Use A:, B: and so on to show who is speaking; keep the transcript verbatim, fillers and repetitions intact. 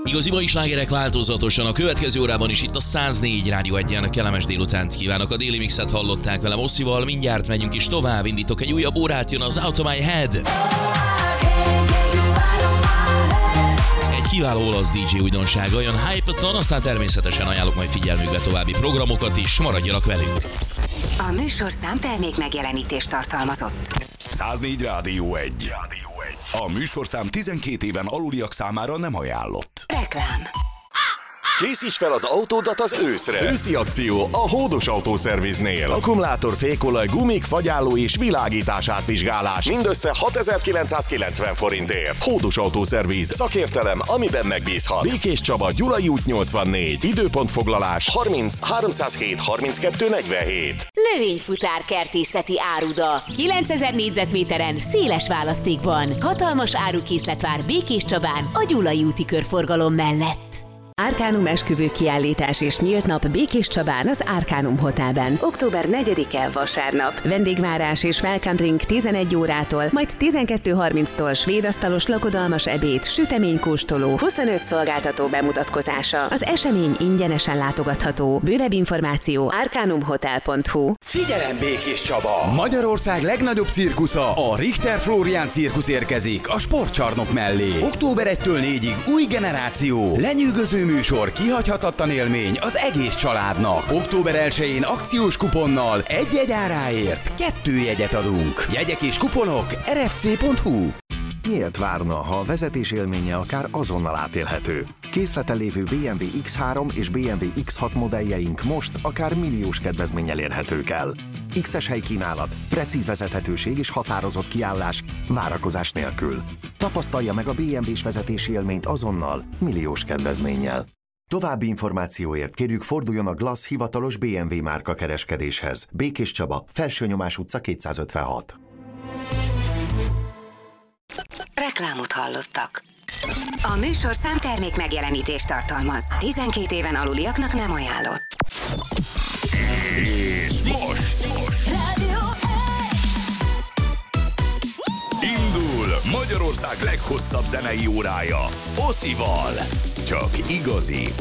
A: Igazi mai slágerek változatosan, a következő órában is itt a száznégy Rádió egyen kellemes délutánt kívánok. A Déli Mixet hallották velem Osszival, mindjárt megyünk is tovább, indítok egy újabb órát, jön az Out of My Head. Egy kiváló olasz dé dzsé újdonsága, jön Hypeton, aztán természetesen ajánlok majd figyelmükbe további programokat is, maradjanak velünk.
B: A műsorszám termék megjelenítést tartalmazott.
C: száznégy Rádió egy. A műsorszám tizenkét éven aluliak számára nem ajánlott.
B: Reklám.
D: Készíts fel az autódat az őszre! Őszi akció a Hódos Autószerviznél. Akkumulátor, fékolaj, gumik, fagyálló és világítás átvizsgálás. Mindössze hatezer-kilencszázkilencven forintért. Hódos Autószerviz. Szakértelem, amiben megbízhat. Békés Csaba, Gyulai út nyolcvannégy. Időpontfoglalás harminc háromszázhét harminckettő negyvenhét.
E: Növényfutár kertészeti áruda. kilencezer négyzetméteren, széles választékban. Hatalmas árukészlet vár Békés Csabán, a Gyulai úti körforgalom mellett.
F: Arcanum esküvő kiállítás és nyílt nap Békés Csabán az Arcanum Hotelben. október negyedike vasárnap. Vendégvárás és welcome drink tizenegy órától, majd tizenkettő harminctól svédasztalos lakodalmas ebéd, süteménykóstoló, huszonöt szolgáltató bemutatkozása. Az esemény ingyenesen látogatható. Bővebb információ arcanumhotel pont hu.
G: Figyelem Békés Csaba! Magyarország legnagyobb cirkusza, a Richter Florian cirkusz érkezik a sportcsarnok mellé. október elsejétől négyig új generáció. Lenyűgöző műsor, kihagyhatatlan élmény az egész családnak. október elsején akciós kuponnal egy-egy áráért kettő jegyet adunk. Jegyek és kuponok er ef cé pont hu.
H: Miért várna, ha a vezetés élménye akár azonnal átélhető? Készleten lévő bé em vé iksz három és bé em vé iksz hat modelljeink most akár milliós kedvezménnyel érhetők el. X-es helykínálat, precíz vezethetőség és határozott kiállás, várakozás nélkül. Tapasztalja meg a bé em vés vezetési élményt azonnal, milliós kedvezménnyel. További információért kérjük forduljon a Glass hivatalos bé em vé márka kereskedéshez. Békés Csaba, Felsőnyomás utca kétszázötvenhat.
B: Reklámot hallottak. A műsorszám termék megjelenítést tartalmaz. tizenkét éven aluliaknak nem ajánlott.
C: És most, most.
B: Rádió
C: Indul Magyarország leghosszabb zenei órája Osszival. Csak igazi,